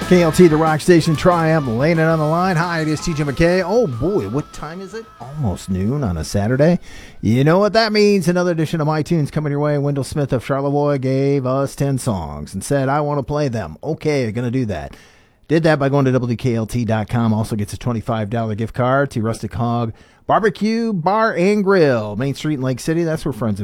KLT, the rock station, Triumph, laying it on the line. Hi, it is TJ McKay. Oh boy, what time is it? Almost noon on a Saturday. You know what that means. Another edition of My Tunes coming your way. Wendell Smith of Charlevoix gave us 10 songs and said, I want to play them. Okay, going to do that. Did that by going to WKLT.com. Also gets a $25 gift card to Rustic Hog Barbecue Bar and Grill, Main Street in Lake City. That's where friends